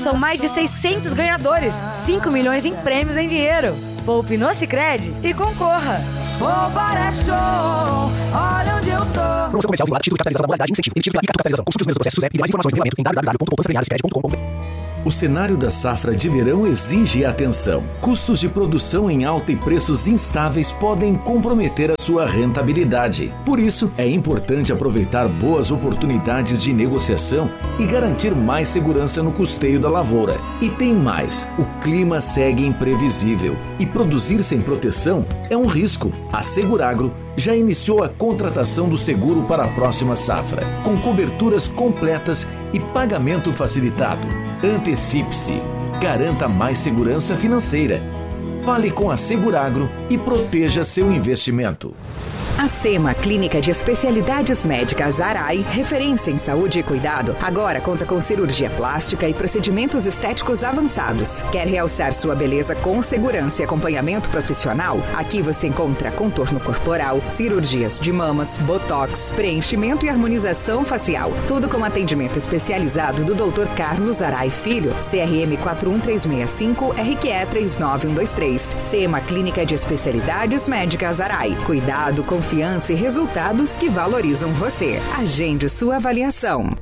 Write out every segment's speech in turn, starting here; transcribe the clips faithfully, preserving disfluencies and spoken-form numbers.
São mais de seiscentos ganhadores, cinco milhões em prêmios em dinheiro. Poupe no Sicredi e concorra. Poupar é show, olha onde eu tô. Promoção comercial vinculada, título de capitalização da modalidade de incentivo. Emitido pela I C A Capitalização. Consulte os meus processos e mais informações no regulamento em w w w ponto poupança premiadas crédito ponto com ponto b r. O cenário da safra de verão exige atenção. Custos de produção em alta e preços instáveis podem comprometer a sua rentabilidade. Por isso, é importante aproveitar boas oportunidades de negociação e garantir mais segurança no custeio da lavoura. E tem mais, o clima segue imprevisível e produzir sem proteção é um risco. A Seguragro já iniciou a contratação do seguro para a próxima safra, com coberturas completas e pagamento facilitado. Antecipe-se. Garanta mais segurança financeira. Fale com a Seguragro e proteja seu investimento. A SEMA, Clínica de Especialidades Médicas Arai, referência em saúde e cuidado, agora conta com cirurgia plástica e procedimentos estéticos avançados. Quer realçar sua beleza com segurança e acompanhamento profissional? Aqui você encontra contorno corporal, cirurgias de mamas, botox, preenchimento e harmonização facial. Tudo com atendimento especializado do doutor Carlos Arai Filho, C R M quatro um três seis cinco, R Q E três nove um dois três. SEMA, Clínica de Especialidades Médicas Arai. Cuidado, confiança e resultados que valorizam você. Agende sua avaliação.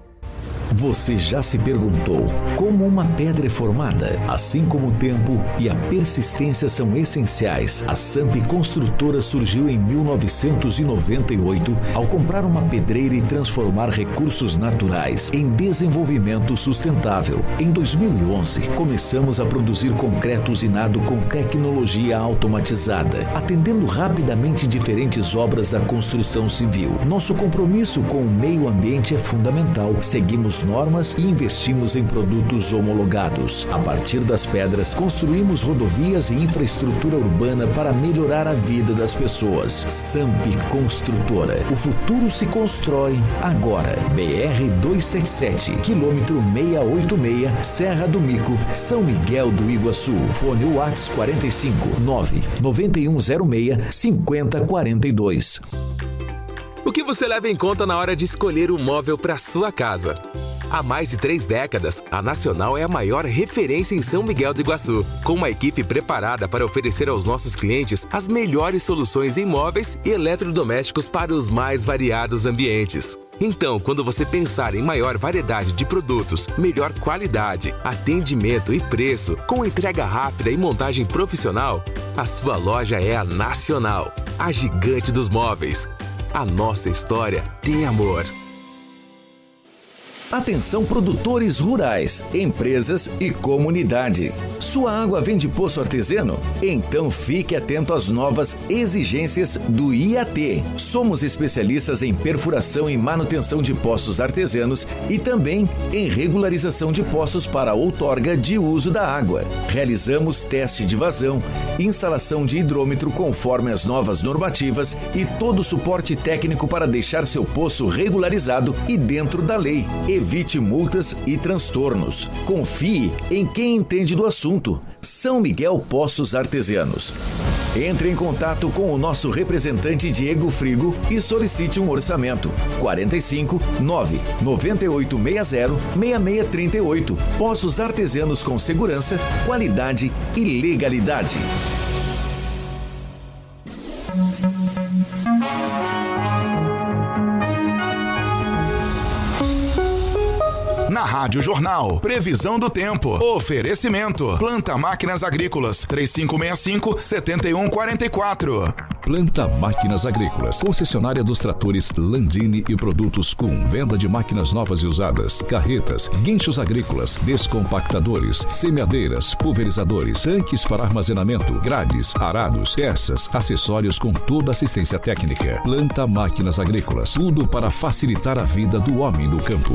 Você já se perguntou como uma pedra é formada? Assim como o tempo e a persistência são essenciais, a Samp Construtora surgiu em mil novecentos e noventa e oito ao comprar uma pedreira e transformar recursos naturais em desenvolvimento sustentável. Em dois mil e onze, começamos a produzir concreto usinado com tecnologia automatizada, atendendo rapidamente diferentes obras da construção civil. Nosso compromisso com o meio ambiente é fundamental. Seguimos normas e investimos em produtos homologados. A partir das pedras, construímos rodovias e infraestrutura urbana para melhorar a vida das pessoas. Samp Construtora. O futuro se constrói agora. B R duzentos e setenta e sete, quilômetro seiscentos e oitenta e seis, Serra do Mico, São Miguel do Iguaçu. Fone WhatsApp quarenta e cinco, nove, nove um zero seis, cinco zero quatro dois. O que você leva em conta na hora de escolher um móvel para sua casa? Há mais de três décadas, a Nacional é a maior referência em São Miguel do Iguaçu, com uma equipe preparada para oferecer aos nossos clientes as melhores soluções em móveis e eletrodomésticos para os mais variados ambientes. Então, quando você pensar em maior variedade de produtos, melhor qualidade, atendimento e preço, com entrega rápida e montagem profissional, a sua loja é a Nacional, a gigante dos móveis. A nossa história tem amor. Atenção produtores rurais, empresas e comunidade. Sua água vem de poço artesiano? Então fique atento às novas exigências do I A T. Somos especialistas em perfuração e manutenção de poços artesianos e também em regularização de poços para outorga de uso da água. Realizamos teste de vazão, instalação de hidrômetro conforme as novas normativas e todo o suporte técnico para deixar seu poço regularizado e dentro da lei. Evite multas e transtornos. Confie em quem entende do assunto. São Miguel Poços Artesianos. Entre em contato com o nosso representante Diego Frigo e solicite um orçamento. quarenta e cinco, nove, nove oito seis zero, seis seis três oito. Poços Artesianos com segurança, qualidade e legalidade. Na Rádio Jornal, previsão do tempo. Oferecimento. Planta Máquinas Agrícolas. três cinco seis cinco, sete um quatro quatro. Planta Máquinas Agrícolas, concessionária dos tratores Landini e produtos com venda de máquinas novas e usadas, carretas, guinchos agrícolas, descompactadores, semeadeiras, pulverizadores, tanques para armazenamento, grades, arados, peças, acessórios com toda assistência técnica. Planta Máquinas Agrícolas, tudo para facilitar a vida do homem do campo.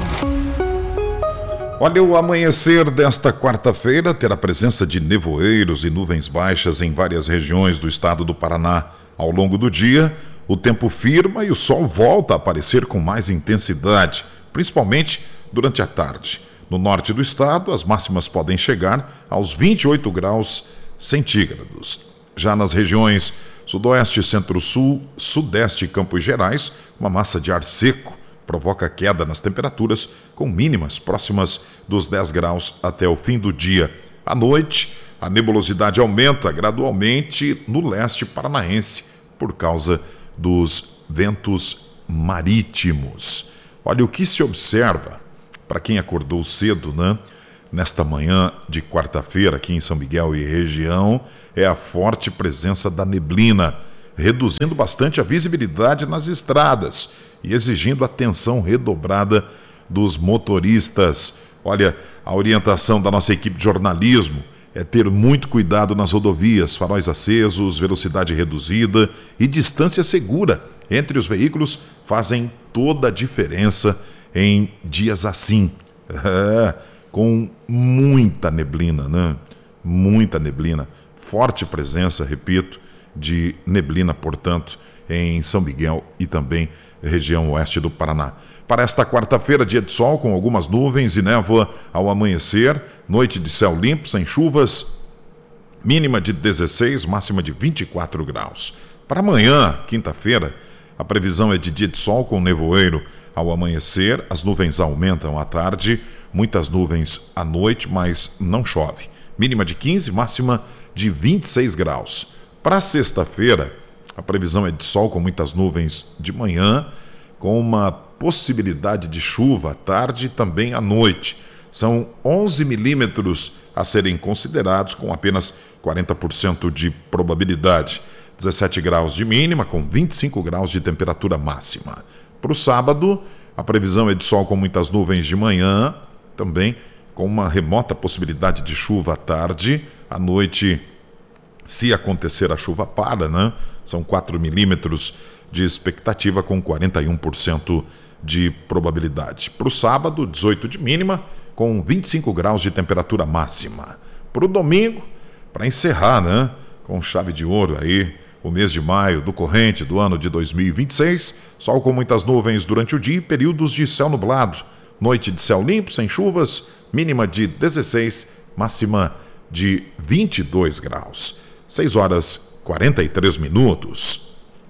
Olha, o amanhecer desta quarta-feira terá presença de nevoeiros e nuvens baixas em várias regiões do estado do Paraná. Ao longo do dia, o tempo firma e o sol volta a aparecer com mais intensidade, principalmente durante a tarde. No norte do estado, as máximas podem chegar aos vinte e oito graus centígrados. Já nas regiões sudoeste, centro-sul, sudeste e Campos Gerais, uma massa de ar seco provoca queda nas temperaturas, com mínimas próximas dos dez graus até o fim do dia. À noite, a nebulosidade aumenta gradualmente no leste paranaense por causa dos ventos marítimos. Olha o que se observa para quem acordou cedo, né? Nesta manhã de quarta-feira aqui em São Miguel e região, é a forte presença da neblina, reduzindo bastante a visibilidade nas estradas e exigindo atenção redobrada dos motoristas. Olha, a orientação da nossa equipe de jornalismo é ter muito cuidado nas rodovias, faróis acesos, velocidade reduzida e distância segura entre os veículos fazem toda a diferença em dias assim, é, com muita neblina, né? Muita neblina, forte presença, repito, de neblina, portanto, em São Miguel e também região oeste do Paraná. Para esta quarta-feira, dia de sol com algumas nuvens e névoa ao amanhecer, noite de céu limpo, sem chuvas, mínima de dezesseis, máxima de vinte e quatro graus. Para amanhã, quinta-feira, a previsão é de dia de sol com nevoeiro ao amanhecer, as nuvens aumentam à tarde, muitas nuvens à noite, mas não chove. Mínima de quinze, máxima de vinte e seis graus. Para sexta-feira, a previsão é de sol com muitas nuvens de manhã, com uma possibilidade de chuva à tarde e também à noite. São onze milímetros a serem considerados, com apenas quarenta por cento de probabilidade. dezessete graus de mínima, com vinte e cinco graus de temperatura máxima. Para o sábado, a previsão é de sol com muitas nuvens de manhã, também com uma remota possibilidade de chuva à tarde. À noite, se acontecer a chuva, para, né? São quatro milímetros de expectativa, com quarenta e um por cento de probabilidade. Para o sábado, dezoito de mínima, com vinte e cinco graus de temperatura máxima. Para o domingo, para encerrar, né? Com chave de ouro aí, o mês de maio do corrente do ano de dois mil e vinte e seis, sol com muitas nuvens durante o dia e períodos de céu nublado. Noite de céu limpo, sem chuvas, mínima de dezesseis, máxima de vinte e dois graus. seis horas e quarenta e três minutos.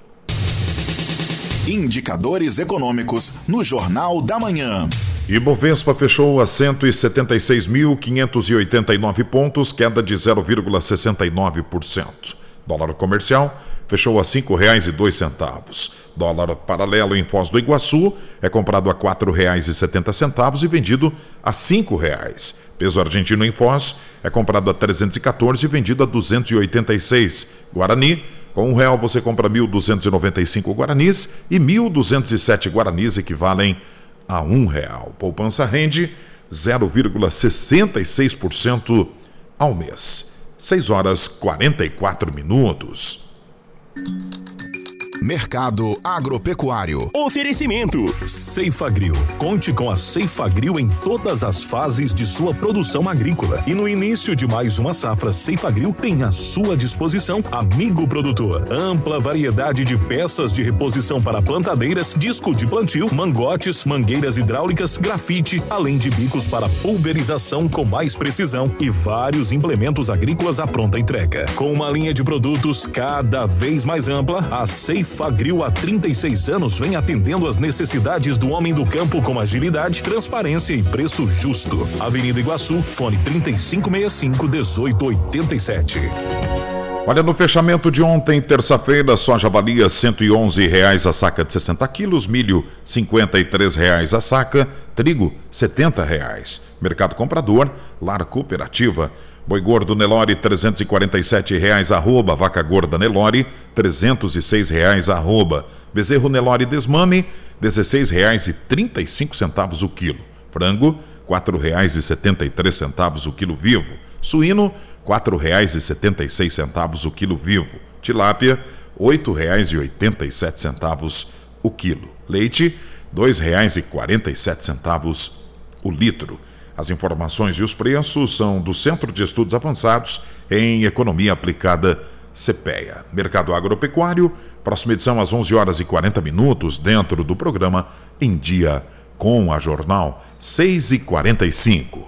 Indicadores econômicos no Jornal da Manhã. Ibovespa fechou a cento e setenta e seis mil, quinhentos e oitenta e nove pontos, queda de zero vírgula sessenta e nove por cento. Dólar comercial fechou a cinco reais e dois centavos. Dólar paralelo em Foz do Iguaçu é comprado a quatro reais e setenta centavos e vendido a cinco reais. Peso argentino em Foz é comprado a trezentos e quatorze e vendido a duzentos e oitenta e seis. Guarani, com um real você compra mil duzentos e noventa e cinco guaranis e mil duzentos e sete guaranis equivalem a um real. Poupança rende zero vírgula sessenta e seis por cento ao mês. seis horas e quarenta e quatro minutos. Mercado agropecuário. Oferecimento Ceifagrill. Conte com a Ceifagrill em todas as fases de sua produção agrícola. E no início de mais uma safra, Ceifagrill tem à sua disposição amigo produtor. Ampla variedade de peças de reposição para plantadeiras, disco de plantio, mangotes, mangueiras hidráulicas, grafite, além de bicos para pulverização com mais precisão e vários implementos agrícolas à pronta entrega. Com uma linha de produtos cada vez mais ampla, a Ceifagrill Ceifagrill há trinta e seis anos vem atendendo às necessidades do homem do campo com agilidade, transparência e preço justo. Avenida Iguaçu, fone trinta e cinco sessenta e cinco, dezoito oitenta e sete. Olha, no fechamento de ontem, terça-feira, soja valia cento e onze reais a saca de sessenta quilos, milho cinquenta e três reais a saca, trigo setenta reais. Mercado comprador, Lar Cooperativa. Boi gordo Nelore trezentos e quarenta e sete reais arroba, vaca gorda Nelore trezentos e seis reais arroba, bezerro Nelore desmame dezesseis reais e trinta e cinco centavos o quilo, frango quatro reais e setenta e três centavos o quilo vivo, suíno quatro reais e setenta e seis centavos o quilo vivo, tilápia oito reais e oitenta e sete centavos o quilo, leite dois reais e quarenta e sete centavos o litro. As informações e os preços são do Centro de Estudos Avançados em Economia Aplicada, CEPEA. Mercado Agropecuário, próxima edição às onze horas e quarenta minutos, dentro do programa Em Dia com a Jornal, seis e quarenta e cinco.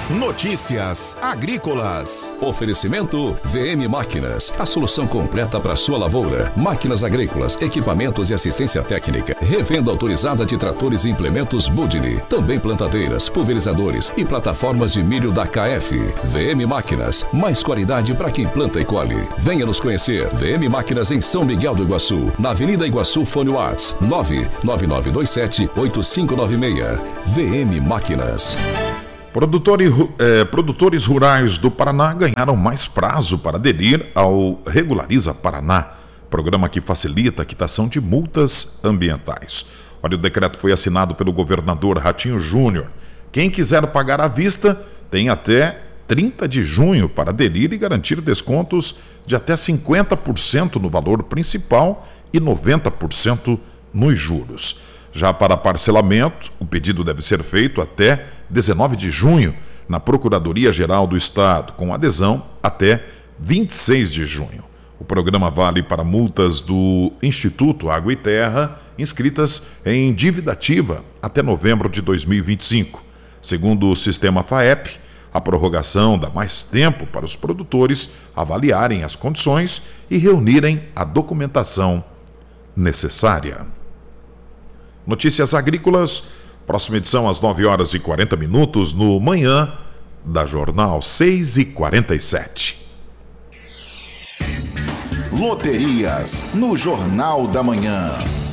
Notícias agrícolas. Oferecimento V M Máquinas, a solução completa para sua lavoura. Máquinas agrícolas, equipamentos e assistência técnica. Revenda autorizada de tratores e implementos Budini. Também plantadeiras, pulverizadores e plataformas de milho da K F. V M Máquinas, mais qualidade para quem planta e colhe. Venha nos conhecer. V M Máquinas em São Miguel do Iguaçu, na Avenida Iguaçu, Fone Whats nove nove nove dois sete oito cinco nove seis. V M Máquinas. Produtores, eh, produtores rurais do Paraná ganharam mais prazo para aderir ao Regulariza Paraná, programa que facilita a quitação de multas ambientais. Olha, o decreto foi assinado pelo governador Ratinho Júnior. Quem quiser pagar à vista tem até trinta de junho para aderir e garantir descontos de até cinquenta por cento no valor principal e noventa por cento nos juros. Já para parcelamento, o pedido deve ser feito até dezenove de junho na Procuradoria-Geral do Estado, com adesão até vinte e seis de junho. O programa vale para multas do Instituto Água e Terra inscritas em dívida ativa até novembro de dois mil e vinte e cinco. Segundo o sistema FAEP, a prorrogação dá mais tempo para os produtores avaliarem as condições e reunirem a documentação necessária. Notícias agrícolas, próxima edição às nove horas e quarenta minutos no Manhã da Jornal, seis e quarenta e sete. Loterias no Jornal da Manhã.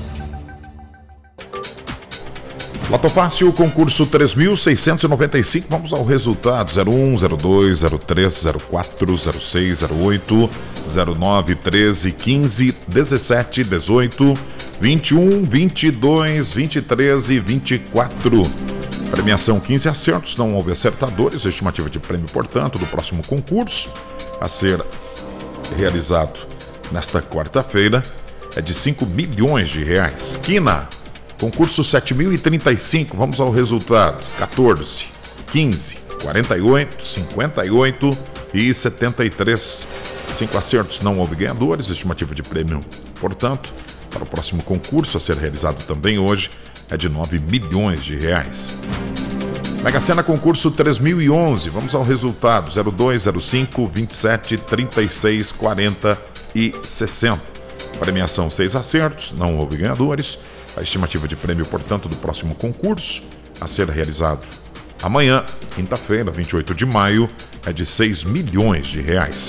Loto Fácil, concurso três mil seiscentos e noventa e cinco, vamos ao resultado: zero um, zero dois, zero três, zero quatro, zero seis, zero oito, zero nove, treze, quinze, dezessete, dezoito, vinte e um, vinte e dois, vinte e três e vinte e quatro. Premiação quinze acertos, não houve acertadores. Estimativa de prêmio, portanto, do próximo concurso a ser realizado nesta quarta-feira é de cinco milhões de reais. Quina, concurso sete mil e trinta e cinco, vamos ao resultado: quatorze, quinze, quarenta e oito, cinquenta e oito e setenta e três. Cinco acertos, não houve ganhadores. Estimativa de prêmio, portanto, para o próximo concurso a ser realizado também hoje é de nove milhões de reais. Mega Sena, concurso três mil e onze, vamos ao resultado: zero dois, zero cinco, vinte e sete, trinta e seis, quarenta e sessenta. Premiação seis acertos, não houve ganhadores. A estimativa de prêmio, portanto, do próximo concurso a ser realizado amanhã, quinta-feira, vinte e oito de maio, é de seis milhões de reais.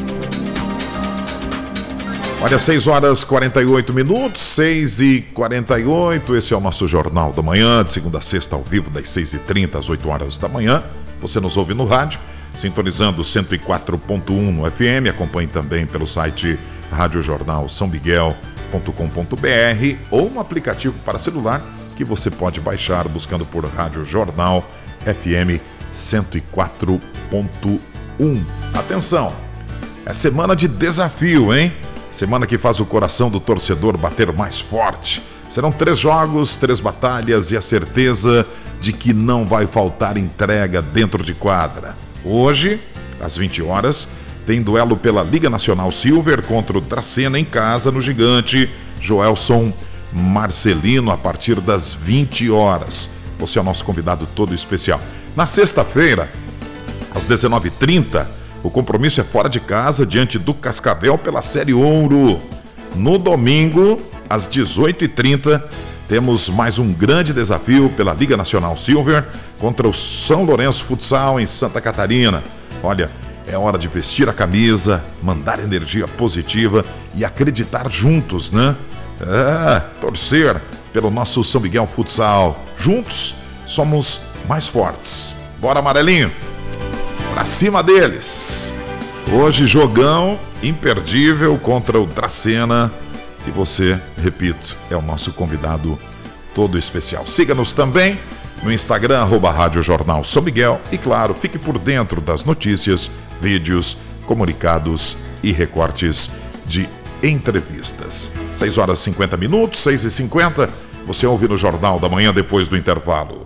Olha, seis horas e quarenta e oito minutos, seis e quarenta e oito, esse é o nosso Jornal da Manhã, de segunda a sexta, ao vivo, das seis e trinta às oito horas da manhã. Você nos ouve no rádio, sintonizando cento e quatro ponto um no F M, acompanhe também pelo site rádio jornal são miguel ponto com ponto b r ou um aplicativo para celular que você pode baixar buscando por Rádio Jornal F M cento e quatro ponto um. Atenção, é semana de desafio, hein? Semana que faz o coração do torcedor bater mais forte. Serão três jogos, três batalhas e a certeza de que não vai faltar entrega dentro de quadra. Hoje, às vinte horas, tem duelo pela Liga Nacional Silver contra o Dracena em casa no Gigante Joelson Marcelino a partir das vinte horas. Você é o nosso convidado todo especial. Na sexta-feira, às dezenove e trinta, o compromisso é fora de casa, diante do Cascavel pela Série Ouro. No domingo, às dezoito e trinta, temos mais um grande desafio pela Liga Nacional Silver contra o São Lourenço Futsal em Santa Catarina. Olha, é hora de vestir a camisa, mandar energia positiva e acreditar juntos, né? É, torcer pelo nosso São Miguel Futsal. Juntos, somos mais fortes. Bora, amarelinho! Pra cima deles. Hoje, jogão imperdível contra o Dracena. E você, repito, é o nosso convidado todo especial. Siga-nos também no Instagram, arroba Rádio Jornal São Miguel. E claro, fique por dentro das notícias, vídeos, comunicados e recortes de entrevistas. seis horas e cinquenta minutos, seis e cinquenta. Você ouve no Jornal da Manhã depois do intervalo.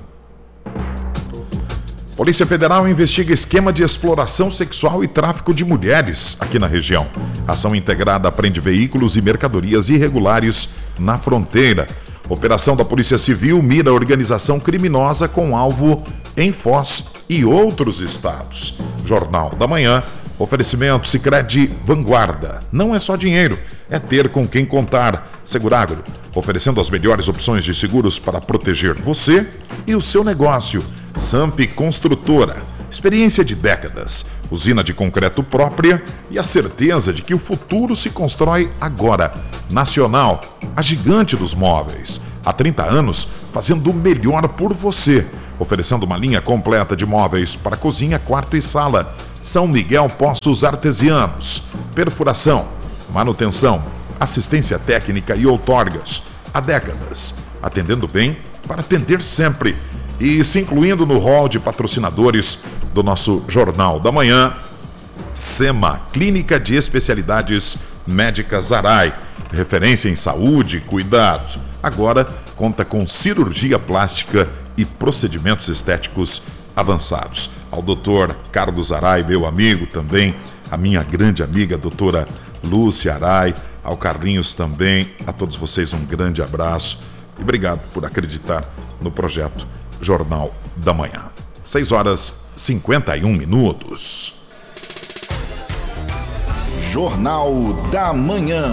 Polícia Federal investiga esquema de exploração sexual e tráfico de mulheres aqui na região. Ação integrada apreende veículos e mercadorias irregulares na fronteira. Operação da Polícia Civil mira a organização criminosa com alvo em Foz e outros estados. Jornal da Manhã, oferecimento Sicredi Vanguarda. Não é só dinheiro, é ter com quem contar. Seguragro, oferecendo as melhores opções de seguros para proteger você e o seu negócio. Samp Construtora, experiência de décadas, usina de concreto própria e a certeza de que o futuro se constrói agora. Nacional, a gigante dos móveis. Há trinta anos, fazendo o melhor por você. Oferecendo uma linha completa de móveis para cozinha, quarto e sala. São Miguel Poços Artesianos. Perfuração, manutenção, assistência técnica e outorgas. Há décadas, atendendo bem para atender sempre. E se incluindo no hall de patrocinadores do nosso Jornal da Manhã, SEMA, Clínica de Especialidades Médicas Arai, referência em saúde e cuidados. Agora conta com cirurgia plástica e procedimentos estéticos avançados. Ao doutor Carlos Arai, meu amigo também, a minha grande amiga, doutora Lúcia Arai, ao Carlinhos também, a todos vocês um grande abraço e obrigado por acreditar no projeto Jornal da Manhã. seis horas e cinquenta e um minutos. Jornal da Manhã.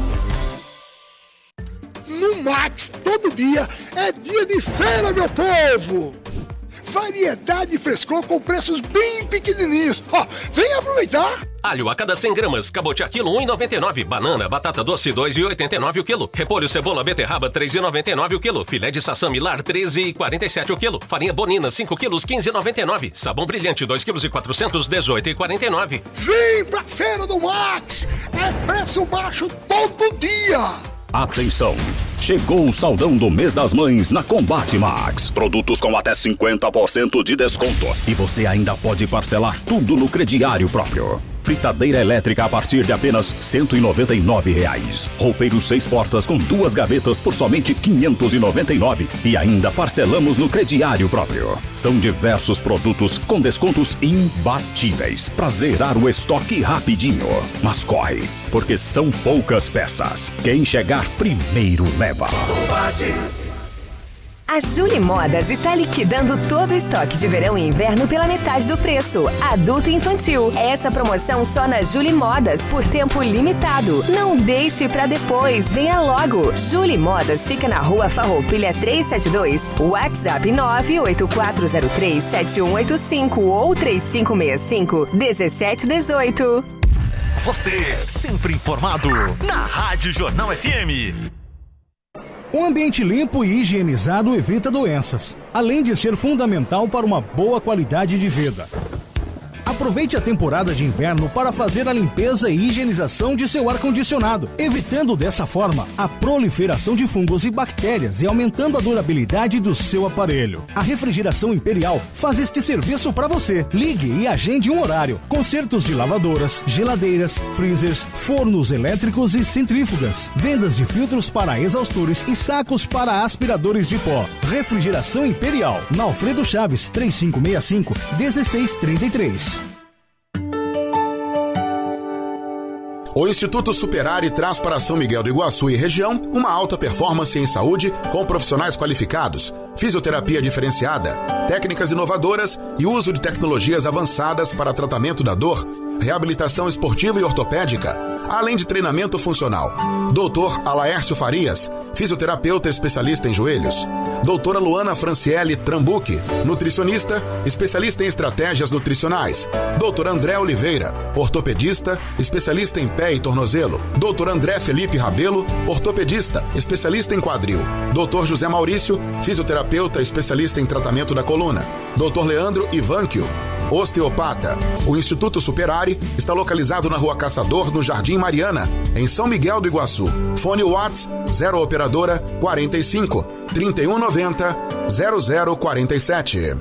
No Max, todo dia é dia de feira, meu povo! Variedade e frescor com preços bem pequenininhos. Ó, vem aproveitar! Alho a cada cem gramas, cabotiá quilo um real e noventa e nove centavos. Banana, batata doce dois reais e oitenta e nove centavos o quilo. Repolho, cebola, beterraba três reais e noventa e nove centavos o quilo. Filé de sassami lar treze reais e quarenta e sete centavos o quilo. Farinha bonina cinco quilos quinze reais e noventa e nove centavos. Sabão brilhante dois quilos e quatrocentos dezoito reais e quarenta e nove centavos. Vem pra feira do Max! É preço baixo todo dia! Atenção! Chegou o saldão do mês das mães na Combate Max. Produtos com até cinquenta por cento de desconto. E você ainda pode parcelar tudo no crediário próprio. Fritadeira elétrica a partir de apenas cento e noventa e nove reais. Roupeiro seis portas com duas gavetas por somente quinhentos e noventa e nove reais. E ainda parcelamos no crediário próprio. São diversos produtos com descontos imbatíveis para zerar o estoque rapidinho. Mas corre, porque são poucas peças. Quem chegar primeiro leva. A Julie Modas está liquidando todo o estoque de verão e inverno pela metade do preço. Adulto e infantil. Essa promoção só na Julie Modas por tempo limitado. Não deixe pra depois. Venha logo. Julie Modas fica na Rua Farroupilha trezentos e setenta e dois. WhatsApp nove oito quatro zero três sete um oito cinco ou três cinco seis cinco um sete um oito. Você sempre informado na Rádio Jornal F M. Um ambiente limpo e higienizado evita doenças, além de ser fundamental para uma boa qualidade de vida. Aproveite a temporada de inverno para fazer a limpeza e higienização de seu ar-condicionado, evitando dessa forma a proliferação de fungos e bactérias e aumentando a durabilidade do seu aparelho. A Refrigeração Imperial faz este serviço para você. Ligue e agende um horário. Consertos de lavadoras, geladeiras, freezers, fornos elétricos e centrífugas. Vendas de filtros para exaustores e sacos para aspiradores de pó. Refrigeração Imperial. Na Alfredo Chaves, três cinco seis cinco, um seis três três. O Instituto Superare traz para São Miguel do Iguaçu e região uma alta performance em saúde com profissionais qualificados, fisioterapia diferenciada, técnicas inovadoras e uso de tecnologias avançadas para tratamento da dor, reabilitação esportiva e ortopédica, além de treinamento funcional. doutor Alaércio Farias, fisioterapeuta especialista em joelhos. doutora Luana Franciele Trambuque, nutricionista, especialista em estratégias nutricionais. doutor André Oliveira, ortopedista, especialista em pé e tornozelo. doutor André Felipe Rabelo, ortopedista, especialista em quadril. doutor José Maurício, fisioterapeuta, especialista em tratamento da coluna. doutor Leandro Ivanquio, osteopata. O Instituto Superare está localizado na Rua Caçador, no Jardim Mariana, em São Miguel do Iguaçu. Fone Whats zero operadora quarenta e cinco, trinta e um noventa, zero zero quarenta e sete.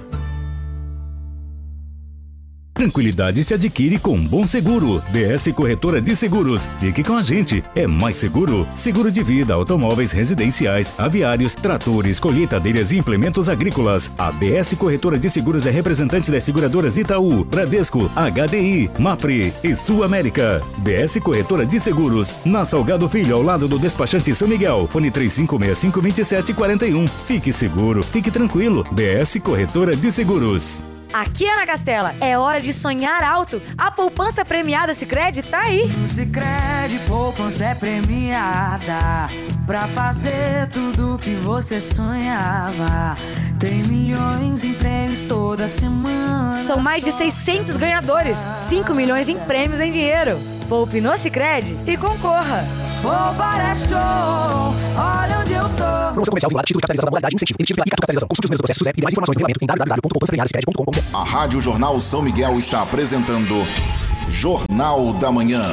Tranquilidade se adquire com um bom seguro. B S Corretora de Seguros. Fique com a gente. É mais seguro. Seguro de vida, automóveis residenciais, aviários, tratores, colheitadeiras e implementos agrícolas. A B S Corretora de Seguros é representante das seguradoras Itaú, Bradesco, H D I, Mapre e Sul América. B S Corretora de Seguros. Na Salgado Filho, ao lado do despachante São Miguel. Fone três cinco seis cinco, dois sete quatro um. Fique seguro. Fique tranquilo. B S Corretora de Seguros. Aqui, Ana Castela, é hora de sonhar alto. A poupança premiada Sicredi tá aí. No Sicredi, poupança é premiada pra fazer tudo que você sonhava. Tem milhões em prêmios toda semana. São mais de seiscentos ganhadores, cinco milhões em prêmios em dinheiro. Poupe no Sicredi e concorra. Poupar é show, olha onde eu tô. Promoção comercial vinculada, título de capitalização da modalidade, incentivo, emitido pela Capitalização. Consulte os meios do processo SUSEP e demais informações em regulamento em w w w ponto poupança premiada sicredi ponto com ponto b r. A Rádio Jornal São Miguel está apresentando Jornal da Manhã.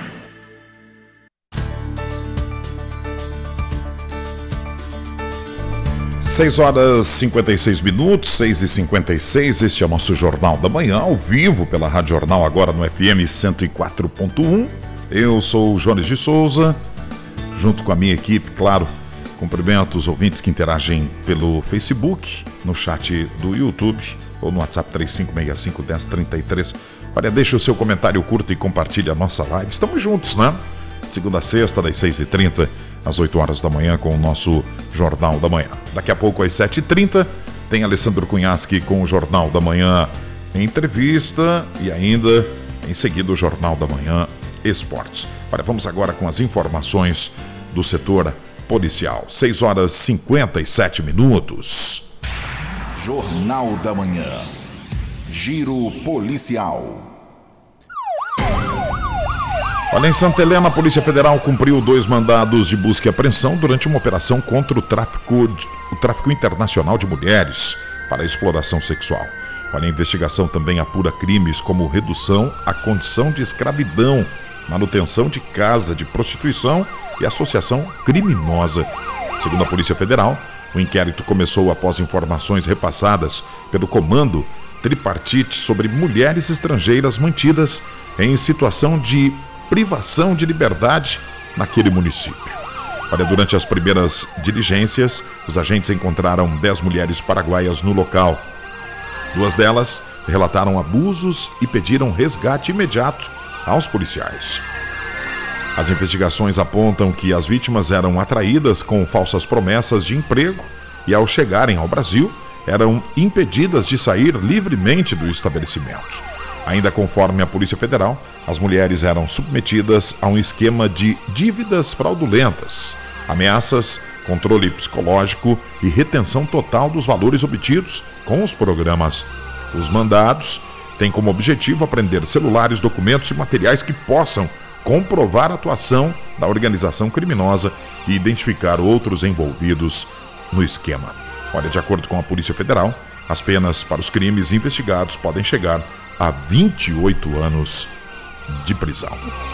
seis horas e cinquenta e seis minutos, seis e cinquenta e seis, este é o nosso Jornal da Manhã, ao vivo pela Rádio Jornal, agora no F M cento e quatro ponto um. Eu sou o Jones de Souza, junto com a minha equipe, claro. Cumprimento os ouvintes que interagem pelo Facebook, no chat do YouTube ou no WhatsApp três cinco seis cinco, um zero três três. Olha, deixa o seu comentário curto e compartilhe a nossa live. Estamos juntos, né? Segunda a sexta, das seis e trinta às oito horas da manhã, com o nosso Jornal da Manhã. Daqui a pouco, às sete e trinta, tem Alessandro Cunhasque com o Jornal da Manhã em entrevista e ainda, em seguida, o Jornal da Manhã Esportes. Olha, vamos agora com as informações do setor policial. seis horas e cinquenta e sete minutos. Jornal da Manhã. Giro policial. Olha, em Santa Helena, a Polícia Federal cumpriu dois mandados de busca e apreensão durante uma operação contra o tráfico, de, o tráfico internacional de mulheres para exploração sexual. Olha, a investigação também apura crimes como redução à condição de escravidão, manutenção de casa de prostituição e associação criminosa. Segundo a Polícia Federal, o inquérito começou após informações repassadas pelo Comando Tripartite sobre mulheres estrangeiras mantidas em situação de privação de liberdade naquele município. Olha, durante as primeiras diligências, os agentes encontraram dez mulheres paraguaias no local. Duas delas relataram abusos e pediram resgate imediato aos policiais. As investigações apontam que as vítimas eram atraídas com falsas promessas de emprego e, ao chegarem ao Brasil, eram impedidas de sair livremente do estabelecimento. Ainda conforme a Polícia Federal, as mulheres eram submetidas a um esquema de dívidas fraudulentas, ameaças, controle psicológico e retenção total dos valores obtidos com os programas. Os mandados têm como objetivo apreender celulares, documentos e materiais que possam comprovar a atuação da organização criminosa e identificar outros envolvidos no esquema. Olha, de acordo com a Polícia Federal, as penas para os crimes investigados podem chegar a vinte e oito anos de prisão.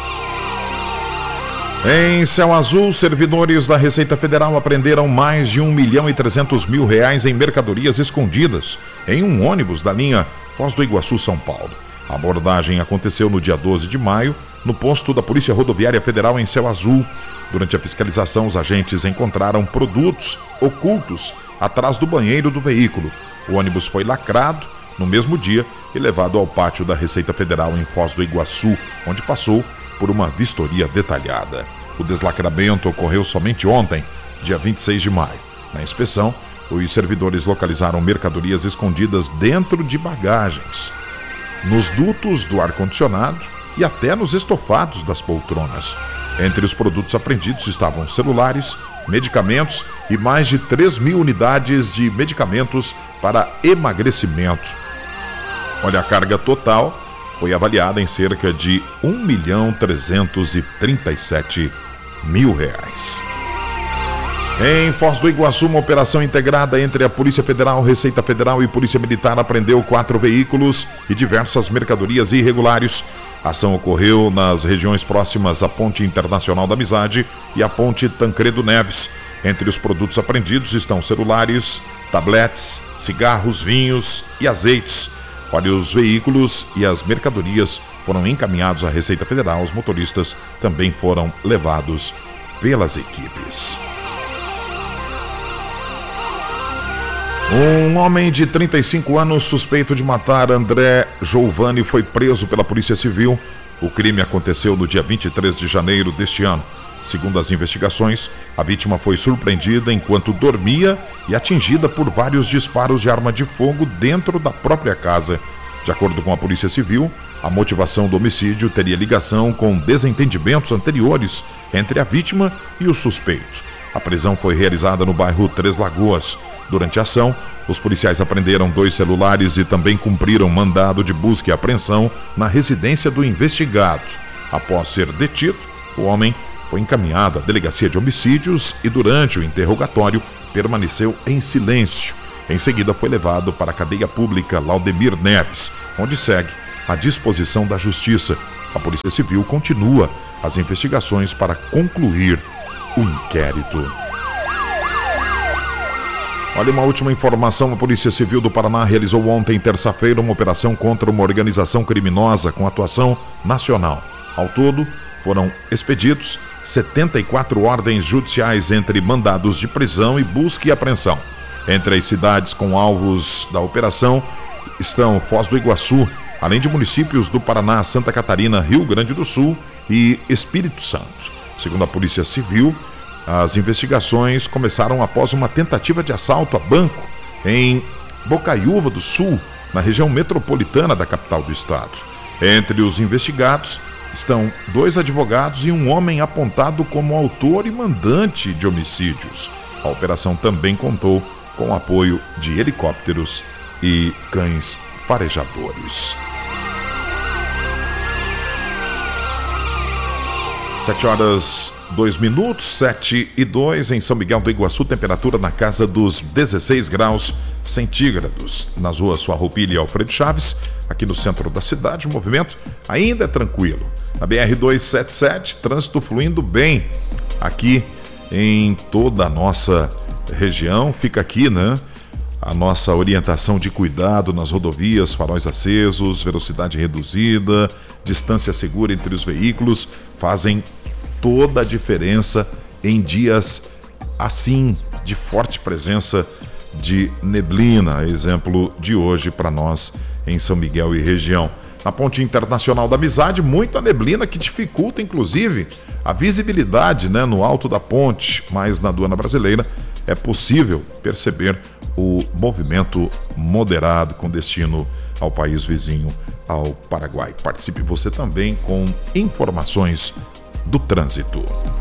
Em Céu Azul, servidores da Receita Federal apreenderam mais de um milhão e trezentos mil reais em mercadorias escondidas em um ônibus da linha Foz do Iguaçu, São Paulo. A abordagem aconteceu no dia doze de maio, no posto da Polícia Rodoviária Federal em Céu Azul. Durante a fiscalização, os agentes encontraram produtos ocultos atrás do banheiro do veículo. O ônibus foi lacrado no mesmo dia e levado ao pátio da Receita Federal em Foz do Iguaçu, onde passou por uma vistoria detalhada. O deslacramento ocorreu somente ontem, dia vinte e seis de maio. Na inspeção, os servidores localizaram mercadorias escondidas dentro de bagagens, nos dutos do ar-condicionado e até nos estofados das poltronas. Entre os produtos apreendidos estavam celulares, medicamentos e mais de três mil unidades de medicamentos para emagrecimento. Olha, a carga total foi avaliada em cerca de um milhão trezentos e trinta e sete mil reais. Em Foz do Iguaçu, uma operação integrada entre a Polícia Federal, Receita Federal e Polícia Militar apreendeu quatro veículos e diversas mercadorias irregulares. A ação ocorreu nas regiões próximas à Ponte Internacional da Amizade e à Ponte Tancredo Neves. Entre os produtos apreendidos estão celulares, tabletes, cigarros, vinhos e azeites. Olha, os veículos e as mercadorias foram encaminhados à Receita Federal. Os motoristas também foram levados pelas equipes. Um homem de trinta e cinco anos suspeito de matar André Giovanni foi preso pela Polícia Civil. O crime aconteceu no dia vinte e três de janeiro deste ano. Segundo as investigações, a vítima foi surpreendida enquanto dormia e atingida por vários disparos de arma de fogo dentro da própria casa. De acordo com a Polícia Civil, a motivação do homicídio teria ligação com desentendimentos anteriores entre a vítima e o suspeito. A prisão foi realizada no bairro Três Lagoas. Durante a ação, os policiais apreenderam dois celulares e também cumpriram mandado de busca e apreensão na residência do investigado. Após ser detido, o homem foi encaminhado à delegacia de homicídios e durante o interrogatório permaneceu em silêncio. Em seguida foi levado para a cadeia pública Laudemir Neves, onde segue à disposição da Justiça. A Polícia Civil continua as investigações para concluir o inquérito. Olha, uma última informação: a Polícia Civil do Paraná realizou ontem, terça-feira, uma operação contra uma organização criminosa com atuação nacional. Ao todo, foram expedidos setenta e quatro ordens judiciais entre mandados de prisão e busca e apreensão. Entre as cidades com alvos da operação estão Foz do Iguaçu, além de municípios do Paraná, Santa Catarina, Rio Grande do Sul e Espírito Santo. Segundo a Polícia Civil, as investigações começaram após uma tentativa de assalto a banco em Bocaiúva do Sul, na região metropolitana da capital do estado. Entre os investigados estão dois advogados e um homem apontado como autor e mandante de homicídios. A operação também contou com o apoio de helicópteros e cães farejadores. Sete horas, dois minutos, sete e dois em São Miguel do Iguaçu, temperatura na casa dos dezesseis graus centígrados. Nas ruas Farroupilha e Alfredo Chaves, aqui no centro da cidade, o movimento ainda é tranquilo. Na B R duzentos e setenta e sete, trânsito fluindo bem aqui em toda a nossa região. Fica aqui, né, a nossa orientação de cuidado nas rodovias: faróis acesos, velocidade reduzida, distância segura entre os veículos, fazem toda a diferença em dias assim, de forte presença de neblina, exemplo de hoje para nós em São Miguel e região. Na Ponte Internacional da Amizade, muita neblina que dificulta, inclusive, a visibilidade, né, no alto da ponte, mas na Aduana Brasileira é possível perceber o movimento moderado com destino ao país vizinho, ao Paraguai. Participe você também com informações do trânsito.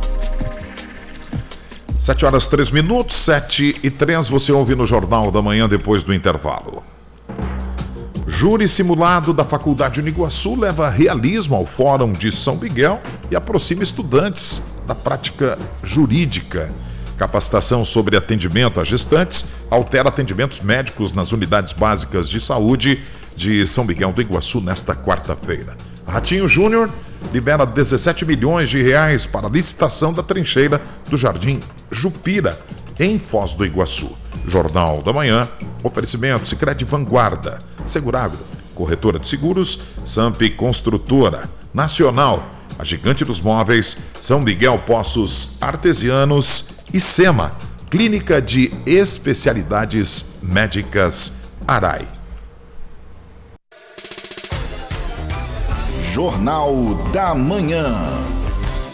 Sete horas, três minutos, sete e três, você ouve no Jornal da Manhã depois do intervalo. Júri simulado da Faculdade Uniguaçu leva realismo ao Fórum de São Miguel e aproxima estudantes da prática jurídica. Capacitação sobre atendimento a gestantes altera atendimentos médicos nas unidades básicas de saúde de São Miguel do Iguaçu nesta quarta-feira. Ratinho Júnior libera dezessete milhões de reais para a licitação da trincheira do Jardim Jupira, em Foz do Iguaçu. Jornal da Manhã, oferecimento Sicredi Vanguarda, Segurávida, Corretora de Seguros, Samp Construtora, Nacional, a Gigante dos Móveis, São Miguel Poços Artesianos e SEMA, Clínica de Especialidades Médicas Arai. Jornal da Manhã.